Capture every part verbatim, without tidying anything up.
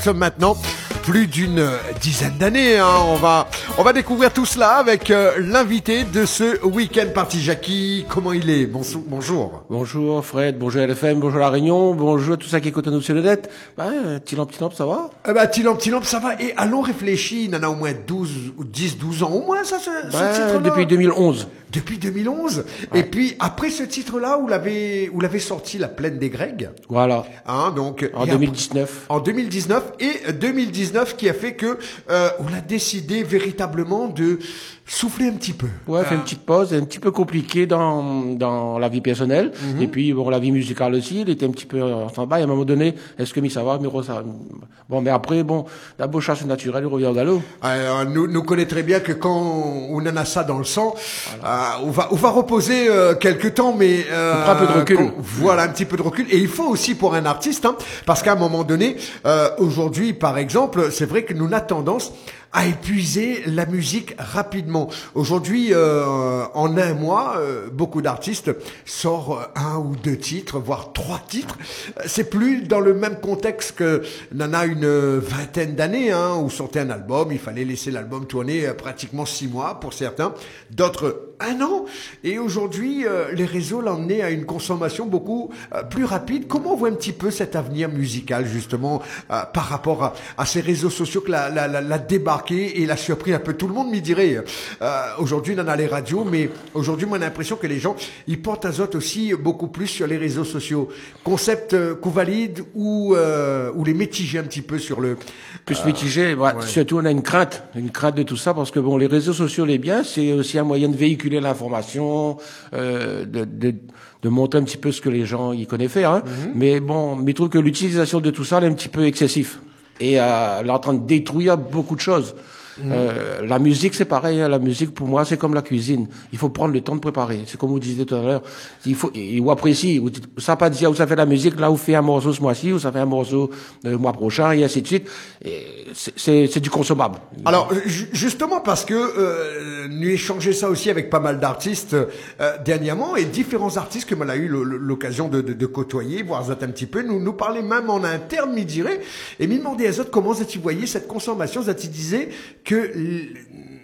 Maintenant, plus d'une dizaine d'années, hein. on va on va découvrir tout cela avec euh, l'invité de ce week-end party. Jackie, comment il est? Bonjour. Bonjour. Bonjour Fred, bonjour L F M, bonjour La Réunion, bonjour à tout ça qui écoute nous sur le net. Bah, petit lampe, petit lampe, ça va? Eh ben, petit lampe, petit lampe, ça va. Et allons réfléchir, il en a au moins douze ou dix, douze ans au moins, ça, ce, ce bah, titre-là. Depuis deux mille onze. Depuis deux mille onze. Ouais. Et puis, après ce titre-là, vous l'avez, vous l'avez sorti La Plaine des Grecs. Voilà. Hein, donc. En deux mille dix-neuf. Après, en deux mille dix-neuf. Et deux mille dix-neuf qui a fait que, euh, on a décidé véritablement de souffler un petit peu. Ouais, euh... fait une petite pause, un petit peu compliqué dans, dans la vie personnelle. Mm-hmm. Et puis, bon, la vie musicale aussi, il était un petit peu en bas. Et à un moment donné, est-ce que mi ça va, mi ça bon, mais après, bon, la beau chasse naturelle, il revient au galop. Euh, nous, nous connaît très bien que quand on en a ça dans le sang, voilà. euh, on va, on va reposer euh, quelques temps, mais euh, on prend un peu de recul. Quand, voilà, un petit peu de recul. Et il faut aussi pour un artiste, hein, parce qu'à un moment donné, euh, aujourd'hui, par exemple, c'est vrai que nous avons tendance à épuiser la musique rapidement. Aujourd'hui, euh, en un mois, euh, beaucoup d'artistes sortent un ou deux titres, voire trois titres. C'est plus dans le même contexte que n'en a une vingtaine d'années, hein, où sortait un album, il fallait laisser l'album tourner euh, pratiquement six mois pour certains, d'autres un an. Et aujourd'hui, euh, les réseaux l'ont emmené à une consommation beaucoup euh, plus rapide. Comment on voit un petit peu cet avenir musical, justement, euh, par rapport à, à ces réseaux sociaux que la, la, la, la débarqué et l'a surpris un peu tout le monde, m'y dirait. Euh, aujourd'hui, on en a les radios, mais aujourd'hui, moi, j'ai l'impression que les gens, ils portent azote aussi beaucoup plus sur les réseaux sociaux. Concept euh, qu'on valide ou euh, ou les mitigés un petit peu sur le... Plus euh, mitigé, ouais. Ouais. Surtout, on a une crainte, une crainte de tout ça, parce que bon, les réseaux sociaux, les biens, c'est aussi un moyen de véhiculer l'information, euh, de, de, de montrer un petit peu ce que les gens y connaissent faire. Hein. Mm-hmm. Mais bon, mais je trouve que l'utilisation de tout ça, elle est un petit peu excessif. Et euh, elle est en train de détruire beaucoup de choses. Mmh. Euh, la musique, c'est pareil. Hein, la musique, pour moi, c'est comme la cuisine. Il faut prendre le temps de préparer. C'est comme vous disiez tout à l'heure. Il faut, et vous appréciez. Vous, ça pas dire où ça fait la musique. Là, vous fait un morceau ce mois-ci, ou ça fait un morceau le mois prochain, et ainsi de suite. Et c'est, c'est, c'est du consommable. Alors, justement, parce que euh, nous échangeons ça aussi avec pas mal d'artistes euh, dernièrement, et différents artistes que moi, a eu l'occasion de, de, de côtoyer, voir ça un petit peu, nous nous parler même en interne, m'y dirait, et m'y demander à eux comment vous voyez cette consommation. Vous disait que les,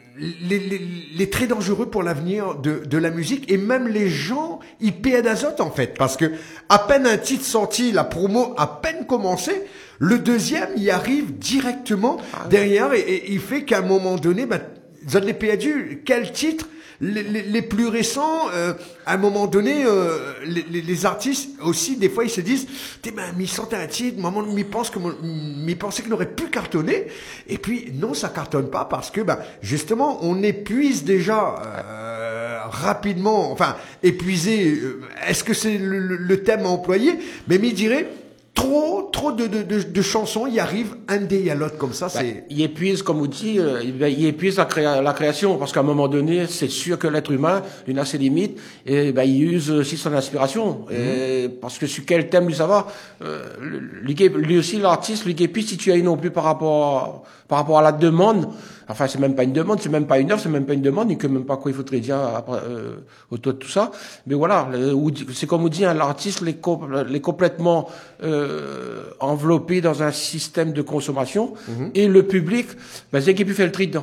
les, les très dangereux pour l'avenir de, de la musique, et même les gens y paient d'azote en fait, parce que à peine un titre sorti, la promo à peine commencé, le deuxième y arrive directement derrière, et, et il fait qu'à un moment donné, bah, vous les payez dû. Quel titre? Les, les, les plus récents, euh, à un moment donné, euh, les, les, les artistes aussi, des fois, ils se disent, t'es ben, m'y sentait un titre, maman m'y pense que m'y pensait qu'il aurait pu cartonner, et puis non, ça cartonne pas parce que, ben, justement, on épuise déjà euh, rapidement, enfin, épuiser. Euh, est-ce que c'est le, le, le thème à employer? Mais m'y dirait. Trop, trop de, de, de, de chansons, il arrive un dé à l'autre comme ça, c'est... Ben, il épuise, comme on dit, euh, il épuise la, créa, la création, parce qu'à un moment donné, c'est sûr que l'être humain, il a ses limites, et ben, il use aussi son inspiration. Mmh. Et, parce que sur quel thème lui ça va, euh, lui, lui aussi, l'artiste, lui qui est plus situé non plus par rapport, à, par rapport à la demande. Enfin, c'est même pas une demande, c'est même pas une offre, c'est même pas une demande, et que même pas quoi il faudrait dire après, euh, autour de tout ça. Mais voilà, c'est comme on dit, hein, l'artiste l'est, l'est complètement euh, enveloppé dans un système de consommation, mm-hmm. et le public, ben, c'est qui peut faire le tri dedans.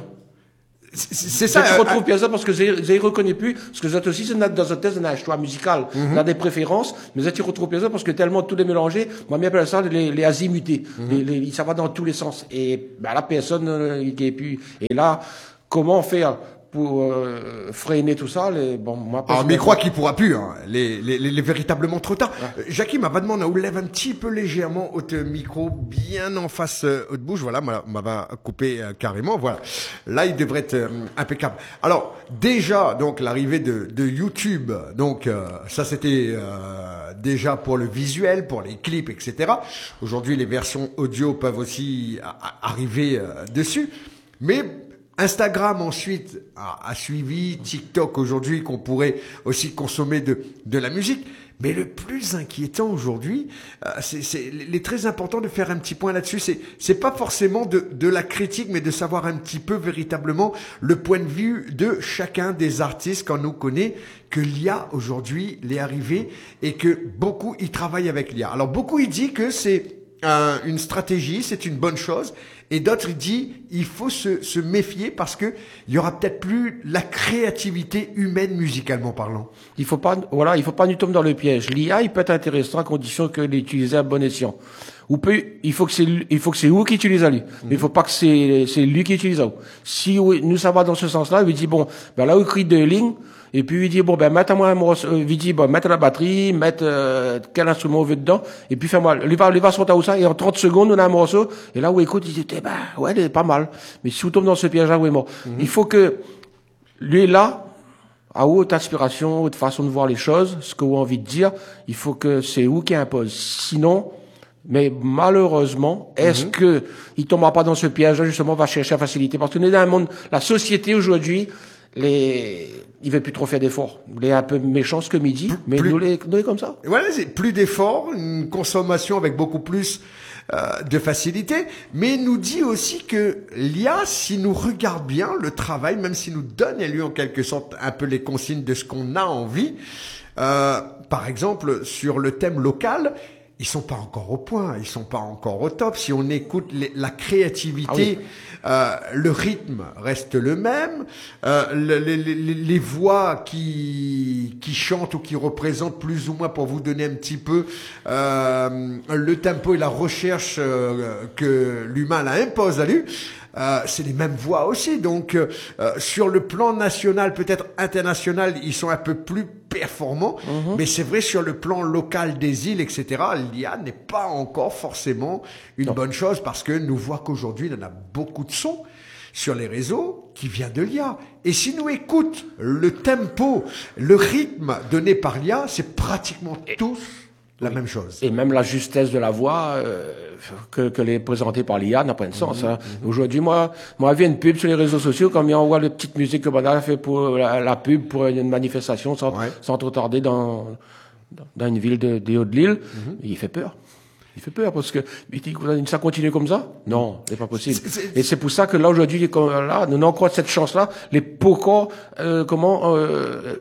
C'est ça. Je retrouve bien ça parce que j'ai reconnu plus, parce que vous aussi, c'est dans un thèse, un choix musical, on mm-hmm. a des préférences, mais je retrouve bien ça parce que tellement tout est mélangé, moi, je m'appelle ça les, les azimutés. Mm-hmm. Les, les, ça va dans tous les sens. Et, ben, la personne, euh, qui est plus, et là, comment faire pour euh, freiner tout ça, les, bon, moi, ah, mais il croit qu'il pourra plus, hein, les, les, les, les véritablement trop tard. Ouais. Jackie m'a demandé, on lève un petit peu légèrement au micro, bien en face euh, de bouche, voilà, m'a va couper euh, carrément, voilà. Là, il devrait être euh, impeccable. Alors, déjà, donc, l'arrivée de, de YouTube, donc, euh, ça c'était euh, déjà pour le visuel, pour les clips, et cetera. Aujourd'hui, les versions audio peuvent aussi a, arriver euh, dessus, mais Instagram ensuite a, a suivi, TikTok aujourd'hui qu'on pourrait aussi consommer de, de la musique. Mais le plus inquiétant aujourd'hui, euh, c'est, c'est, il est très important de faire un petit point là-dessus. C'est, c'est pas forcément de, de la critique, mais de savoir un petit peu véritablement le point de vue de chacun des artistes quand on nous connaît que l'I A aujourd'hui l'est arrivé et que beaucoup y travaillent avec l'I A. Alors beaucoup y disent que c'est un, une stratégie, c'est une bonne chose. Et d'autres, ils disent, il faut se, se méfier parce que il y aura peut-être plus la créativité humaine musicalement parlant. Il faut pas, voilà, il faut pas nous tomber dans le piège. L'I A, il peut être intéressant à condition que l'utiliser à bon escient. Ou peut, il faut que c'est, il faut que c'est vous qui utilisez lui. Mais il faut pas que c'est, c'est lui qui utilise vous. Si nous, ça va dans ce sens-là, il dit, bon, ben là, il écrit deux lignes, et puis il dit, bon, ben, mettez-moi un morceau, il dit, bon, mettez la batterie, mettez, euh, quel instrument vous veut dedans, et puis fais-moi, il va, il va sortir où ça, et en trente secondes, on a un morceau, et là où il écoute, il dit, eh ben, ouais, il est pas mal. Mais si vous tombez dans ce piège-là, vous êtes mort. Mm-hmm. Il faut que, lui, là, à haute inspiration, haute façon de voir les choses, ce que vous avez envie de dire, il faut que c'est vous qui impose. Sinon, mais malheureusement, est-ce mm-hmm. que il tombera pas dans ce piège-là, justement, on va chercher la facilité? Parce qu'on est dans un monde, la société aujourd'hui, les, il veut plus trop faire d'efforts. Il est un peu méchant ce que midi, mais plus, nous les, nous les comme ça. Voilà, c'est plus d'efforts, une consommation avec beaucoup plus euh, de facilité, mais il nous dit aussi que l'I A, s'il nous regarde bien le travail, même s'il nous donne à lui en quelque sorte un peu les consignes de ce qu'on a envie, euh, par exemple sur le thème local, ils sont pas encore au point, ils sont pas encore au top. Si on écoute les, la créativité, ah oui. euh, le rythme reste le même, euh, le, les, les, les voix qui qui chantent ou qui représentent plus ou moins, pour vous donner un petit peu euh, le tempo et la recherche euh, que l'humain la impose à lui. Euh, c'est les mêmes voix aussi. Donc, euh, sur le plan national, peut-être international, ils sont un peu plus performants. Mm-hmm. Mais c'est vrai, sur le plan local des îles, et cetera, l'I A n'est pas encore forcément une non. bonne chose parce que nous voit qu'aujourd'hui, il y en a beaucoup de sons sur les réseaux qui vient de l'I A. Et si nous écoutons le tempo, le rythme donné par l'I A, c'est pratiquement tous la oui. même chose. Et même la justesse de la voix euh, que, que les présentée par l'I A n'a pas de sens. Mmh, hein. Mmh. Aujourd'hui, moi, moi, il y a une pub sur les réseaux sociaux, quand on voit la petite musique que Bandal a fait pour la, la pub pour une manifestation sans, ouais. sans trop tarder dans, dans une ville de, des Hauts-de-l'Île, mmh. il fait peur. Il fait peur parce que il dit, ça continue comme ça? Non, c'est pas possible. C'est, c'est, et c'est pour ça que là aujourd'hui, là, nous n'avons encore cette chance-là. Les pourquoi, euh, comment, euh,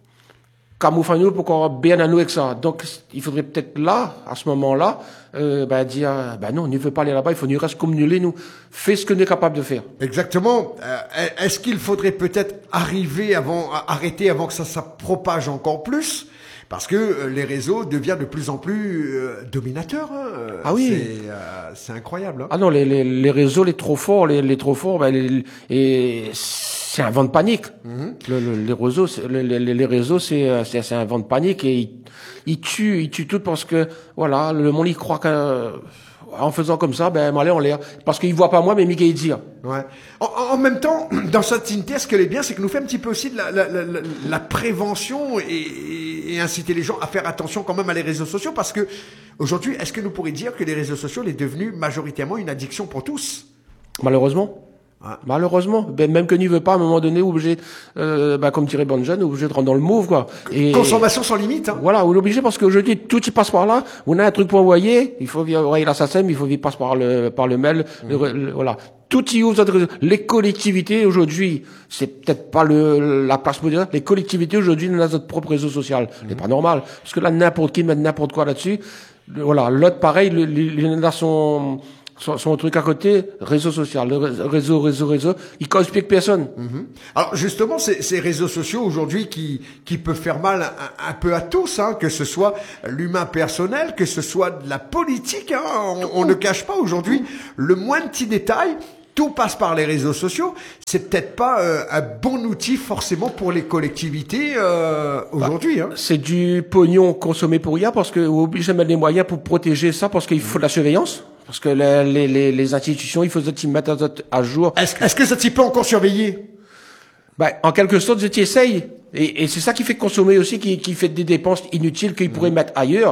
camoufler pour qu'on bien à nous avec ça. Donc, il faudrait peut-être là, à ce moment-là, euh, ben, dire, ben non, on ne veut pas aller là-bas, il faut nous rester comme nous les, nous, fait ce qu'on est capable de faire. Exactement. Euh, est-ce qu'il faudrait peut-être arriver avant, arrêter avant que ça, ça propage encore plus? Parce que les réseaux deviennent de plus en plus euh, dominateurs. Hein. Ah oui. C'est, euh, c'est incroyable. Hein. Ah non, les, les, les réseaux, les trop forts, les, les trop forts, ben, les, et c'est un vent de panique. Mm-hmm. Le, le, les réseaux, c'est, les, les, les réseaux, c'est, c'est, c'est un vent de panique et ils, ils tuent, ils tuent tout parce que, voilà, le monde, il croit que, en faisant comme ça, ben, m'aller en l'air. Parce qu'il voit pas moi, mais Mickey dire. Ouais. En, en même temps, dans cette unité, ce qu'elle est bien, c'est que nous fait un petit peu aussi de la, la, la, la, la prévention et, et inciter les gens à faire attention quand même à les réseaux sociaux, parce que aujourd'hui, est-ce que nous pourrions dire que les réseaux sociaux est devenu majoritairement une addiction pour tous? Malheureusement. Ah. Malheureusement, ben, même que n'y veut pas, à un moment donné, obligé, euh, ben, comme dirait Bonjean, obligé de rentrer dans le move, quoi. Et consommation sans limite, hein. Voilà, on est obligé parce qu'aujourd'hui, tout y passe par là. On a un truc pour envoyer, il faut envoyer l'assassin, il faut qu'il passe par le, par le mail, mmh. le, le, voilà. Tout y ouvre, les collectivités aujourd'hui, c'est peut-être pas le, la place moderne, les collectivités aujourd'hui, on a notre propre réseau social. Mmh. C'est pas normal. Parce que là, n'importe qui met n'importe quoi là-dessus. Voilà. L'autre, pareil, il en a son, Son, son truc à côté, réseau social, le réseau, réseau, réseau, il cause plus que personne. Mm-hmm. Alors justement, ces, ces réseaux sociaux aujourd'hui qui qui peuvent faire mal un, un peu à tous, hein, que ce soit l'humain personnel, que ce soit de la politique, hein, on, on ne cache pas aujourd'hui le moins de petits détails. Tout passe par les réseaux sociaux. C'est peut-être pas euh, un bon outil forcément pour les collectivités euh, aujourd'hui. Bah, hein. C'est du pognon consommé pour rien parce que vous obligez de mettre les moyens pour protéger ça parce qu'il faut de la surveillance. Parce que les, les, les institutions, il faut s'y mettre à jour. Est-ce, est-ce que ça t'y peut encore surveiller? Ben, en quelque sorte, je t'y essaye. Et, et c'est ça qui fait consommer aussi, qui, qui fait des dépenses inutiles qu'ils mmh. pourraient mettre ailleurs.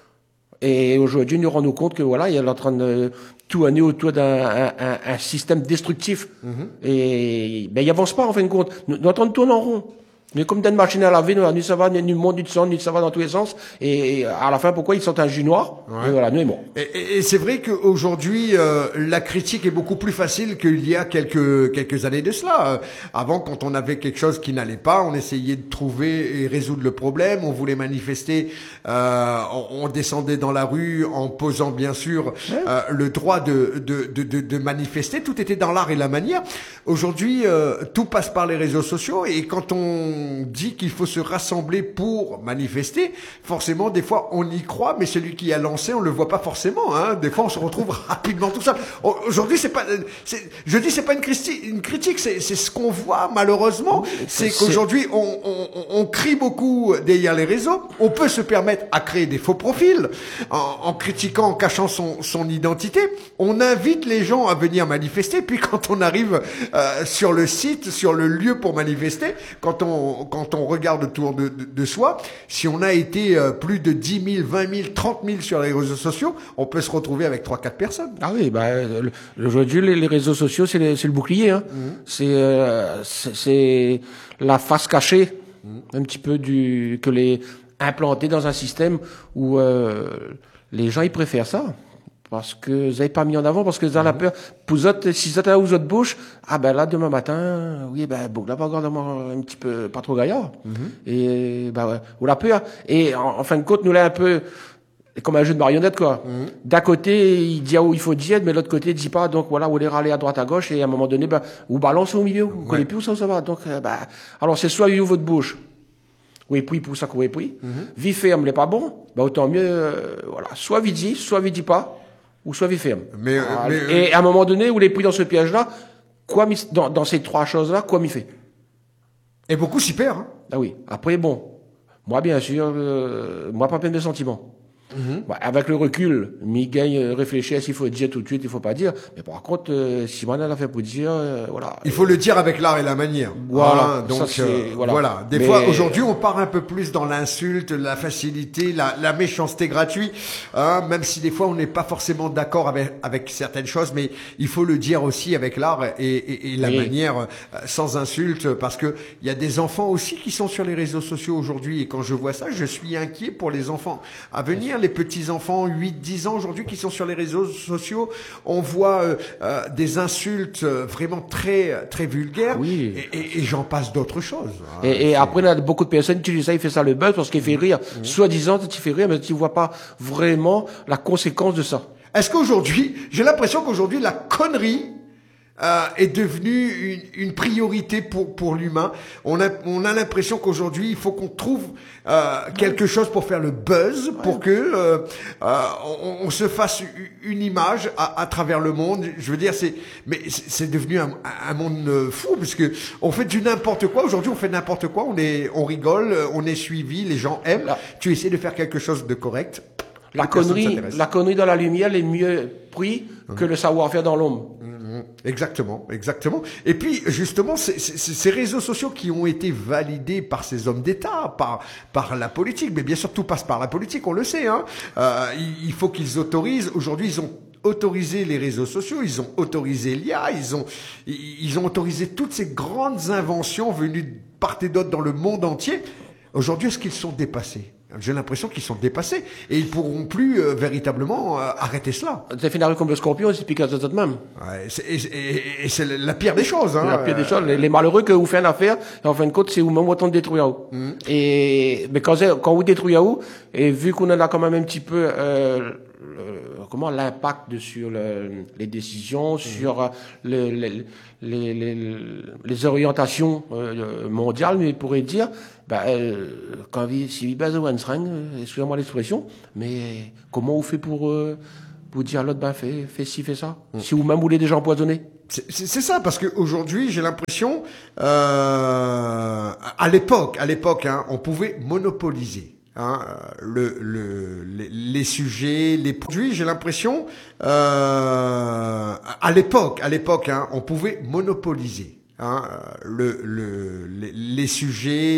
Et aujourd'hui, nous nous rendons compte que voilà, il est en train de tourner autour d'un un, un, un système destructif. Mmh. Et ben, il avance pas en fin de compte. Nous, nous sommes en train de tourner en rond. Mais comme dans une machine à laver, ni ça va, ni monte, ni descend, ni ça va dans tous les sens. Et à la fin, pourquoi ils sont un jus noir? Ouais. Et voilà, nous et bon. Et, et, et c'est vrai qu'aujourd'hui, euh, la critique est beaucoup plus facile qu'il y a quelques quelques années de cela. Euh, avant, quand on avait quelque chose qui n'allait pas, on essayait de trouver et résoudre le problème. On voulait manifester, euh, on, on descendait dans la rue en posant bien sûr ouais. euh, le droit de, de de de de manifester. Tout était dans l'art et la manière. Aujourd'hui, euh, tout passe par les réseaux sociaux et quand on On dit qu'il faut se rassembler pour manifester, forcément, des fois, on y croit, mais celui qui a lancé, on le voit pas forcément, hein. Des fois, on se retrouve rapidement tout ça. Aujourd'hui, c'est pas, c'est, je dis, c'est pas une critique, une critique, c'est, c'est ce qu'on voit, malheureusement. C'est qu'aujourd'hui, on, on, on crie beaucoup derrière les réseaux. On peut se permettre à créer des faux profils, en, en critiquant, en cachant son, son identité. On invite les gens à venir manifester, puis quand on arrive euh, sur le site, sur le lieu pour manifester, quand on quand on regarde autour de, de, de soi, si on a été euh, plus de dix mille, vingt mille, trente mille sur les réseaux sociaux, on peut se retrouver avec trois quatre personnes. Ah oui, bah, aujourd'hui, les, les réseaux sociaux, c'est le, c'est le bouclier, hein. Mmh. C'est, euh, c'est, c'est la face cachée, mmh. un petit peu du, que les, implanté dans un système où, euh, les gens, ils préfèrent ça. Parce que vous n'avez pas mis en avant, parce que vous avez la peur. Pour vous autres, si vous êtes à vous autres bouche, ah ben là, demain matin, oui, ben, bon, là, regarde un petit peu, pas trop gaillard. Mm-hmm. Et, ben, ouais, ou la peur. Et, en, en fin de compte, nous là, un peu, comme un jeu de marionnette, quoi. Mm-hmm. D'un côté, il dit où il faut dire, mais l'autre côté, il dit pas. Donc, voilà, vous allez râler à droite, à gauche, et à un moment donné, ben, vous balancez au milieu. Vous ne connaissez plus où ça, ça va. Donc, euh, ben, alors, c'est soit il ouvre votre bouche. Oui, puis, pour ça, oui, puis. Mm-hmm. Vie ferme, n'est pas bon. Ben, autant mieux, euh, voilà. Soit vite dit, soit vite dit pas. Ou soit ferme. Mais, ah, mais, et à un moment donné, où les pris dans ce piège-là, quoi, dans, dans ces trois choses-là, quoi m'y fait? Et beaucoup s'y perdent. Hein. Ah oui. Après, bon, moi, bien sûr, euh, moi, pas plein de sentiments. Mm-hmm. Bah, avec le recul, m'y gagne réfléchir s'il faut dire tout de suite, il faut pas dire. Mais par contre, euh, si on a fait pour dire, euh, voilà. Il faut le dire avec l'art et la manière. Voilà. Hein, donc ça, euh, voilà. voilà. Des mais... fois, aujourd'hui, on part un peu plus dans l'insulte, la facilité, la, la méchanceté gratuite. Hein, même si des fois on n'est pas forcément d'accord avec avec certaines choses, mais il faut le dire aussi avec l'art et, et, et la oui. manière, euh, sans insulte, parce que il y a des enfants aussi qui sont sur les réseaux sociaux aujourd'hui. Et quand je vois ça, je suis inquiet pour les enfants à venir. Les petits-enfants, huit dix ans aujourd'hui, qui sont sur les réseaux sociaux, on voit euh, euh, des insultes vraiment très très vulgaires, oui. et, et, et j'en passe d'autres choses. Hein, et et après, il y a beaucoup de personnes qui utilisent ça, ils font ça le buzz parce qu'il fait rire. Mmh. Soi-disant, tu fais rire, mais tu vois pas vraiment la conséquence de ça. Est-ce qu'aujourd'hui, j'ai l'impression qu'aujourd'hui, la connerie Euh, est devenue une, une priorité pour pour l'humain. On a on a l'impression qu'aujourd'hui il faut qu'on trouve euh, quelque chose pour faire le buzz, ouais. pour que euh, euh, on, on se fasse une image à, à travers le monde. Je veux dire, c'est mais c'est devenu un, un monde fou parce que on fait du n'importe quoi. Aujourd'hui, on fait n'importe quoi. On est on rigole, on est suivi, les gens aiment. Là, tu essaies de faire quelque chose de correct. La connerie, la connerie dans la lumière est mieux pris mmh. que le savoir-faire dans l'ombre. Mmh, exactement, exactement. Et puis justement, c'est, c'est, c'est ces réseaux sociaux qui ont été validés par ces hommes d'État, par par la politique, mais bien sûr tout passe par la politique, on le sait. Hein. Euh, il, il faut qu'ils autorisent. Aujourd'hui, ils ont autorisé les réseaux sociaux, ils ont autorisé l'I A, ils ont ils ont autorisé toutes ces grandes inventions venues de part et d'autre dans le monde entier. Aujourd'hui, est-ce qu'ils sont dépassés? J'ai l'impression qu'ils sont dépassés et ils pourront plus euh, véritablement euh, arrêter cela. C'est fini comme le scorpion, c'est piqué à tout même. Ouais, c'est, et, et, et c'est la pire des choses. Hein. La pire des choses. Les, les malheureux que vous faites une affaire, et en fin de compte, c'est vous-même autant de détruire. Mm. Et mais quand, quand vous détruisez, et vu qu'on en a quand même un petit peu euh, le, comment l'impact sur le, les décisions, mmh. sur le, le, les, les, les orientations euh, mondiales, mais pourrait dire, bah, euh, quand vous, si vous basez un seringue, excusez-moi l'expression, mais comment vous fait pour euh, pour dire à l'autre, ben fais, fais ci, fais ça, mmh. si vous-même voulez déjà empoisonner. C'est, c'est, c'est ça, parce qu'aujourd'hui, j'ai l'impression, euh, à l'époque, à l'époque, hein, on pouvait monopoliser. Hein, le, le, les, les sujets, les produits, j'ai l'impression, euh, à l'époque, à l'époque, hein, on pouvait monopoliser hein, le, le, les, les sujets.